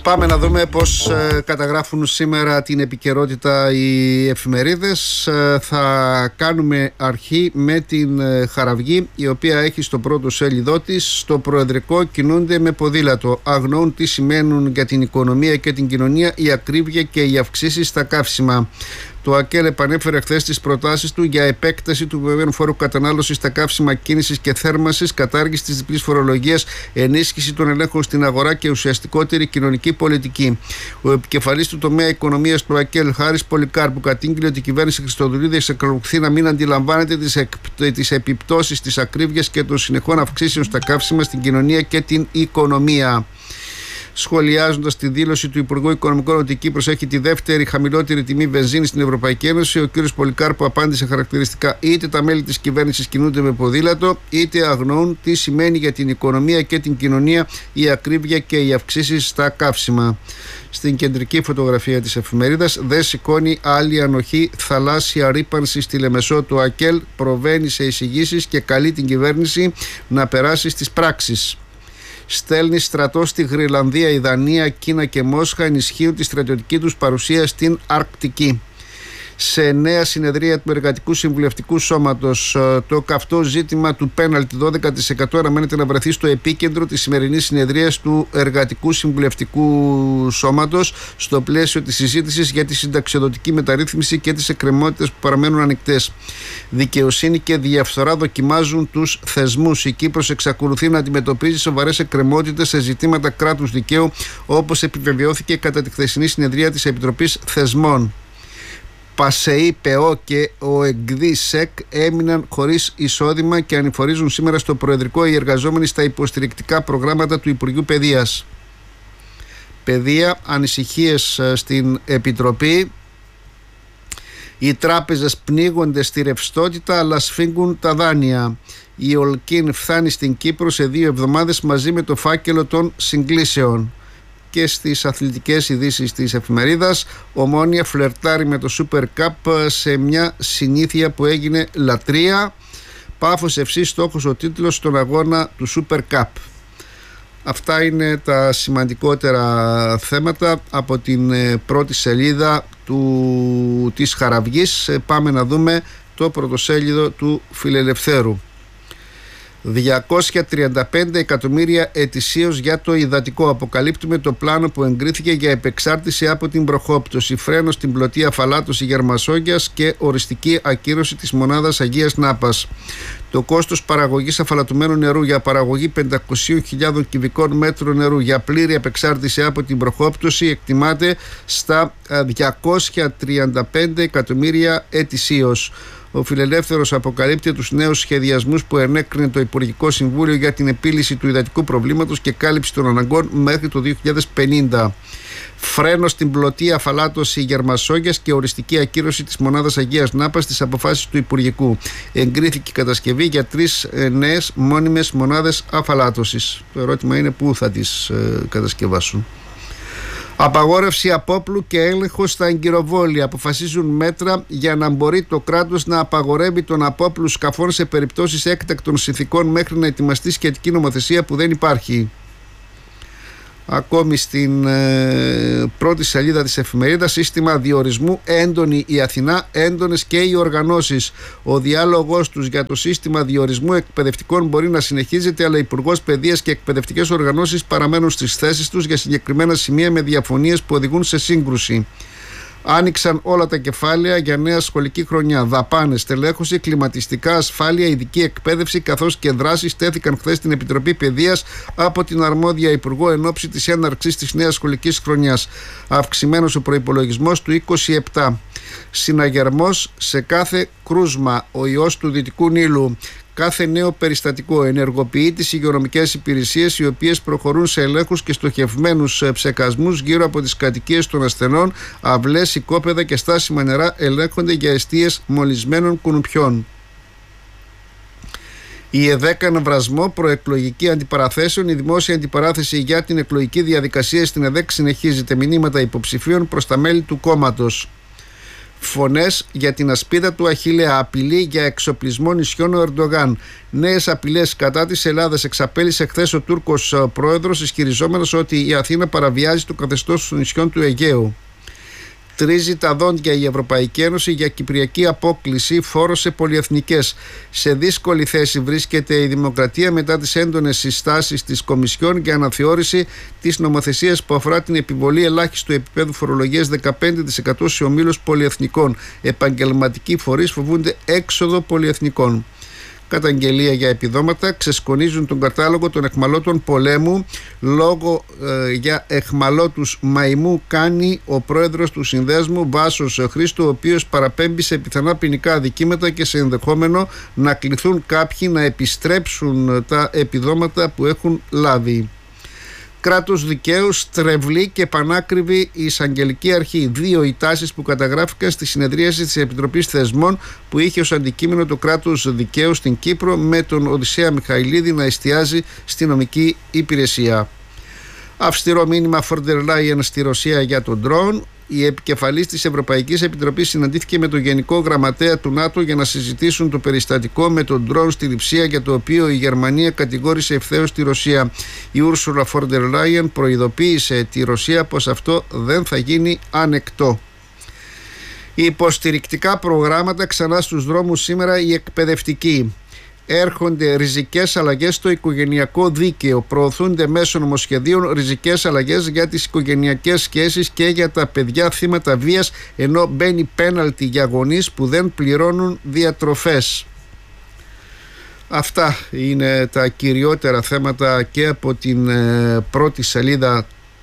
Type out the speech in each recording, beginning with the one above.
Πάμε να δούμε πώς καταγράφουν σήμερα την επικαιρότητα οι εφημερίδες. Θα κάνουμε αρχή με την Χαραυγή, η οποία έχει στο πρώτο σέλιδό της: στο προεδρικό κινούνται με ποδήλατο. Αγνοούν τι σημαίνουν για την οικονομία και την κοινωνία η ακρίβεια και οι αυξήσεις στα καύσιμα. Το ΑΚΕΛ επανέφερε χθες τις προτάσεις του για επέκταση του βεβαίων φόρου κατανάλωσης στα καύσιμα κίνησης και θέρμανσης, κατάργηση της διπλής φορολογίας, ενίσχυση των ελέγχων στην αγορά και ουσιαστικότερη κοινωνική πολιτική. Ο επικεφαλής του τομέα οικονομίας του ΑΚΕΛ, Χάρης Πολυκάρπου, κατήγγειλε ότι η κυβέρνηση Χριστοδουλίδη εξακολουθεί να μην αντιλαμβάνεται τις επιπτώσεις της ακρίβειας και των συνεχών αυξήσεων στα καύσιμα στην κοινωνία και την οικονομία. Σχολιάζοντας τη δήλωση του Υπουργού Οικονομικών ότι η Κύπρος έχει τη δεύτερη χαμηλότερη τιμή βενζίνη στην Ευρωπαϊκή Ένωση, ο κ. Πολυκάρπου απάντησε χαρακτηριστικά: είτε τα μέλη της κυβέρνησης κινούνται με ποδήλατο, είτε αγνοούν τι σημαίνει για την οικονομία και την κοινωνία η ακρίβεια και οι αυξήσεις στα καύσιμα. Στην κεντρική φωτογραφία της εφημερίδας: δεν σηκώνει άλλη ανοχή, θαλάσσια ρύπανση στη Λεμεσό. Το ΑΚΕΛ προβαίνει σε εισηγήσεις και καλεί την κυβέρνηση να περάσει στις πράξεις. Στέλνει στρατό στη Γροιλανδία. Η Δανία, Κίνα και Μόσχα ενισχύουν τη στρατιωτική τους παρουσία στην Αρκτική. Σε νέα συνεδρία του Εργατικού Συμβουλευτικού Σώματος, το καυτό ζήτημα του πέναλτι 12% αναμένεται να βρεθεί στο επίκεντρο της σημερινής συνεδρίας του Εργατικού Συμβουλευτικού Σώματος, στο πλαίσιο της συζήτησης για τη συνταξιοδοτική μεταρρύθμιση και τις εκκρεμότητες που παραμένουν ανοιχτές. Δικαιοσύνη και διαφθορά δοκιμάζουν τους θεσμούς. Η Κύπρος εξακολουθεί να αντιμετωπίζει σοβαρές εκκρεμότητες σε ζητήματα κράτους δικαίου, όπως επιβεβαιώθηκε κατά τη χθεσινή συνεδρία της Επιτροπής Θεσμών. ΠΑΣΕΗ, ΠΕΟ και ο ΕΚΔΙ-ΣΕΚ έμειναν χωρίς εισόδημα και ανηφορίζουν σήμερα στο Προεδρικό οι εργαζόμενοι στα υποστηρικτικά προγράμματα του Υπουργείου Παιδείας. Παιδεία, ανησυχίες στην Επιτροπή. Οι τράπεζες πνίγονται στη ρευστότητα αλλά σφίγγουν τα δάνεια. Η Ολκίν φτάνει στην Κύπρο σε 2 εβδομάδες μαζί με το φάκελο των συγκλήσεων. Και στις αθλητικές ειδήσεις της εφημερίδας: Ομόνοια φλερτάρει με το Super Cup σε μια συνήθεια που έγινε λατρεία. Πάφος FC στόχος ο τίτλος στον αγώνα του Super Cup. Αυτά είναι τα σημαντικότερα θέματα από την πρώτη σελίδα της Χαραυγής. Πάμε να δούμε το πρωτοσέλιδο του Φιλελευθέρου. 235 εκατομμύρια ετησίως για το υδατικό. Αποκαλύπτουμε το πλάνο που εγκρίθηκε για επεξάρτηση από την βροχόπτωση. Φρένο στην πλωτή αφαλάτωση Γερμασόγειας και οριστική ακύρωση της μονάδας Αγίας Νάπας. Το κόστος παραγωγής αφαλατωμένου νερού για παραγωγή 500.000 κυβικών μέτρων νερού για πλήρη επεξάρτηση από την βροχόπτωση εκτιμάται στα 235 εκατομμύρια ετησίως. Ο Φιλελεύθερος αποκαλύπτει τους νέους σχεδιασμούς που ενέκρινε το Υπουργικό Συμβούλιο για την επίλυση του υδατικού προβλήματος και κάλυψη των αναγκών μέχρι το 2050. Φρένο στην πλωτή αφαλάτωση Γερμασόγειας και οριστική ακύρωση της μονάδας Αγίας Νάπας στις αποφάσεις του Υπουργικού. Εγκρίθηκε η κατασκευή για 3 νέες μόνιμες μονάδες αφαλάτωσης. Το ερώτημα είναι πού θα τις κατασκευάσουν. Απαγόρευση απόπλου και έλεγχος στα εγκυροβόλια. Αποφασίζουν μέτρα για να μπορεί το κράτος να απαγορεύει τον απόπλου σκαφών σε περιπτώσεις έκτακτων συνθηκών μέχρι να ετοιμαστεί σχετική νομοθεσία που δεν υπάρχει. Ακόμη στην πρώτη σελίδα της εφημερίδας: σύστημα διορισμού έντονη η Αθηνά, έντονες και οι οργανώσεις. Ο διάλογος τους για το σύστημα διορισμού εκπαιδευτικών μπορεί να συνεχίζεται, αλλά Υπουργός Παιδείας και εκπαιδευτικές οργανώσεις παραμένουν στις θέσεις τους για συγκεκριμένα σημεία με διαφωνίες που οδηγούν σε σύγκρουση. Άνοιξαν όλα τα κεφάλαια για νέα σχολική χρονιά. Δαπάνες, τελέχωση, κλιματιστικά, ασφάλεια, ειδική εκπαίδευση καθώς και δράσεις τέθηκαν χθες στην Επιτροπή Παιδείας από την αρμόδια Υπουργό εν ώψη της έναρξης της νέας σχολικής χρονιάς. Αυξημένος ο προϋπολογισμός του 27. Συναγερμός σε κάθε κρούσμα. Ο ιός του Δυτικού Νείλου. Κάθε νέο περιστατικό ενεργοποιεί τις υγειονομικές υπηρεσίες, οι οποίες προχωρούν σε ελέγχους και στοχευμένους ψεκασμούς γύρω από τις κατοικίες των ασθενών. Αυλές, οικόπεδα και στάσιμα νερά ελέγχονται για εστίες μολυσμένων κουνουπιών. Η ΕΔ έκανε βρασμό προεκλογική αντιπαραθέσεων. Η δημόσια αντιπαράθεση για την εκλογική διαδικασία στην ΕΔ συνεχίζεται. Μηνύματα υποψηφίων προς τα μέλη του κόμματος. Φωνές για την ασπίδα του Αχιλλέα. Απειλή για εξοπλισμό νησιών ο Ερντογάν. Νέες απειλές κατά της Ελλάδας εξαπέλυσε χθες ο Τούρκος πρόεδρος, ισχυριζόμενος ότι η Αθήνα παραβιάζει το καθεστώς των νησιών του Αιγαίου. Τρίζει τα δόντια η Ευρωπαϊκή Ένωση για κυπριακή απόκλιση, φόρο σε πολυεθνικές. Σε δύσκολη θέση βρίσκεται η Δημοκρατία μετά τις έντονες συστάσεις της Κομισιόν για αναθεώρηση της νομοθεσίας που αφορά την επιβολή ελάχιστου επίπεδου φορολογίας 15% σε ομίλους πολυεθνικών. Επαγγελματικοί φορείς φοβούνται έξοδο πολυεθνικών. Καταγγελία για επιδόματα. Ξεσκονίζουν τον κατάλογο των εχμαλώτων πολέμου. Λόγο για εχμαλώτους μαϊμού κάνει ο πρόεδρος του Συνδέσμου Βάσος Χρήστου, ο οποίος παραπέμπει σε πιθανά ποινικά αδικήματα και σε ενδεχόμενο να κληθούν κάποιοι να επιστρέψουν τα επιδόματα που έχουν λάβει. Κράτος δικαίου, στρεβλή και πανάκριβη η εισαγγελική αρχή. Δύο οι τάσεις που καταγράφηκαν στη συνεδρίαση της Επιτροπής Θεσμών που είχε ως αντικείμενο το κράτος δικαίου στην Κύπρο, με τον Οδυσσέα Μιχαηλίδη να εστιάζει στη νομική υπηρεσία. Αυστηρό μήνυμα Φόντερ Λάιεν στη Ρωσία για τον ντρόουν. Η επικεφαλής της Ευρωπαϊκής Επιτροπής συναντήθηκε με τον Γενικό Γραμματέα του ΝΑΤΟ για να συζητήσουν το περιστατικό με τον ντρόουν στη Λειψία, για το οποίο η Γερμανία κατηγόρησε ευθέως τη Ρωσία. Η Ούρσουλα Φόντερ Λάιεν προειδοποίησε τη Ρωσία πως αυτό δεν θα γίνει ανεκτό. Οι υποστηρικτικά προγράμματα ξανά στους δρόμους σήμερα, οι εκπαιδευτικοί. Έρχονται ριζικές αλλαγές στο οικογενειακό δίκαιο. Προωθούνται μέσω νομοσχεδίων ριζικές αλλαγές για τις οικογενειακές σχέσεις και για τα παιδιά θύματα βίας, ενώ μπαίνει πέναλτι για γονείς που δεν πληρώνουν διατροφές. Αυτά είναι τα κυριότερα θέματα και από την πρώτη σελίδα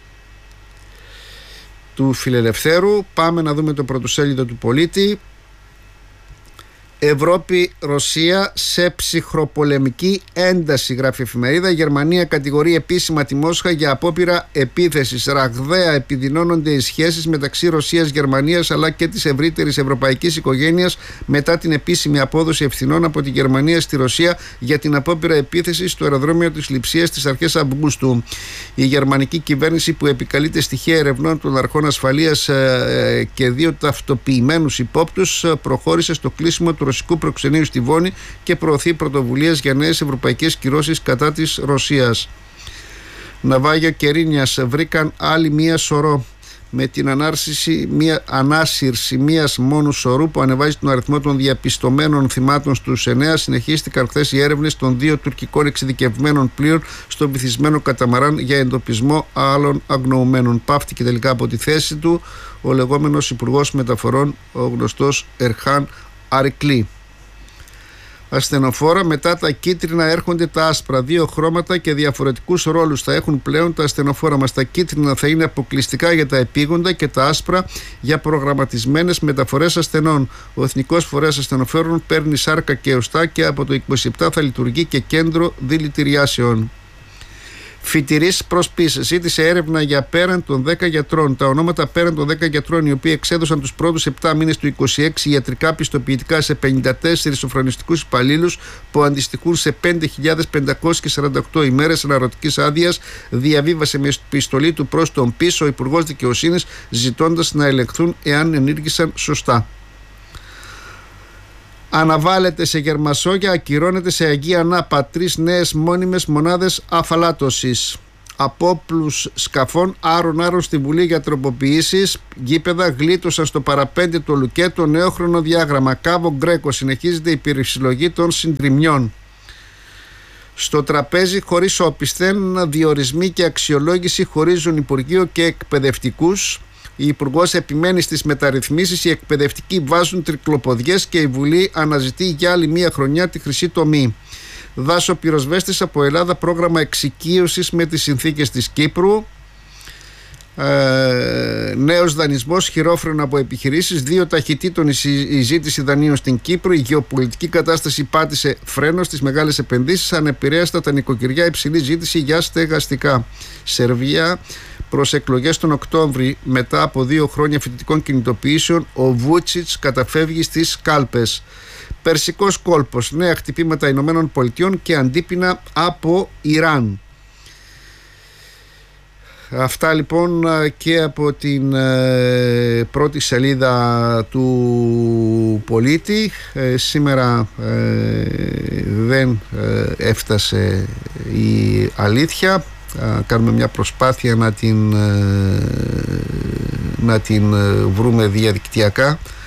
του Φιλελευθέρου. Πάμε να δούμε το πρωτοσέλιδο του Πολίτη. Ευρώπη-Ρωσία σε ψυχροπολεμική ένταση, γράφει η εφημερίδα. Η Γερμανία κατηγορεί επίσημα τη Μόσχα για απόπειρα επίθεσης. Ραγδαία επιδεινώνονται οι σχέσεις μεταξύ Ρωσίας-Γερμανίας αλλά και της ευρύτερης ευρωπαϊκής οικογένειας μετά την επίσημη απόδοση ευθυνών από τη Γερμανία στη Ρωσία για την απόπειρα επίθεσης στο αεροδρόμιο της Λειψίας στις αρχές Αυγούστου. Η γερμανική κυβέρνηση, που επικαλείται στοιχεία ερευνών των αρχών ασφαλείας και δύο ταυτοποιημένους υπόπτους, προχώρησε στο κλείσιμο του ρωσικού προξενείου στη Βόνη και προωθεί πρωτοβουλίες για νέες ευρωπαϊκές κυρώσεις κατά της Ρωσίας. Ναυάγιο Κερίνιας, βρήκαν άλλη μία σωρό. Με την ανάσυρση μίας μόνου σωρού που ανεβάζει τον αριθμό των διαπιστωμένων θυμάτων στους 9, συνεχίστηκαν χθες οι έρευνες των δύο τουρκικών εξειδικευμένων πλοίων στο βυθισμένο καταμαράν για εντοπισμό άλλων αγνοωμένων. Πάφτηκε τελικά από τη θέση του ο λεγόμενος Υπουργός Μεταφορών, ο γνωστός Ερχάν Αρικλή. Ασθενοφόρα, μετά τα κίτρινα έρχονται τα άσπρα. Δύο χρώματα και διαφορετικούς ρόλους θα έχουν πλέον τα ασθενοφόρα μας. Τα κίτρινα θα είναι αποκλειστικά για τα επίγοντα και τα άσπρα για προγραμματισμένες μεταφορές ασθενών. Ο Εθνικός Φορέας Ασθενοφόρων παίρνει σάρκα και οστά και από το 27 θα λειτουργεί και κέντρο δηλητηριάσεων. Φοιτηρής προσπίσης ζήτησε έρευνα για πέραν των 10 γιατρών. Τα ονόματα πέραν των 10 γιατρών, οι οποίοι εξέδωσαν τους πρώτους 7 μήνες του 26 ιατρικά πιστοποιητικά σε 54 σοφρονιστικούς υπαλλήλους που αντιστοιχούν σε 5.548 ημέρες αναρωτικής άδειας, διαβίβασε με επιστολή του προς τον πίσω ο Υπουργός Δικαιοσύνης, ζητώντας να ελεγχθούν εάν ενήργησαν σωστά. Αναβάλλεται σε Γερμασόγια, ακυρώνεται σε Αγία Νάπα 3 νέες μόνιμες μονάδες αφαλάτωσης. Απόπλους σκαφών άρον στη Βουλή για τροποποιήσεις. Γήπεδα γλίτωσαν στο παραπέντε το Λουκέτο, νέο χρονοδιάγραμμα. Κάβο Γκρέκο, συνεχίζεται η περισυλλογή των συντριμιών. Στο τραπέζι χωρίς όπισθεν, διορισμοί και αξιολόγηση χωρίζουν Υπουργείο και εκπαιδευτικούς. Η Υπουργός επιμένει στις μεταρρυθμίσεις, οι εκπαιδευτικοί βάζουν τρικλοποδιές και η Βουλή αναζητεί για άλλη μία χρονιά τη χρυσή τομή. Δάσο πυροσβέστης από Ελλάδα, πρόγραμμα εξοικείωσης με τις συνθήκες της Κύπρου. Νέος δανεισμός, χειρόφρενο από επιχειρήσεις. 2 ταχυτήτων η ζήτηση δανείων στην Κύπρο. Η γεωπολιτική κατάσταση πάτησε φρένο στις μεγάλες επενδύσεις. Ανεπηρέαστα τα νοικοκυριά, υψηλή ζήτηση για στεγαστικά. Σερβία προς εκλογές τον Οκτώβρη. Μετά από 2 χρόνια φοιτητικών κινητοποιήσεων, ο Βούτσιτς καταφεύγει στις κάλπες. Περσικός κόλπος, νέα χτυπήματα ΗΠΑ και αντίπεινα από Ιράν. Αυτά λοιπόν και από την πρώτη σελίδα του Πολίτη. Σήμερα δεν έφτασε η αλήθεια. Κάνουμε μια προσπάθεια να την βρούμε διαδικτυακά.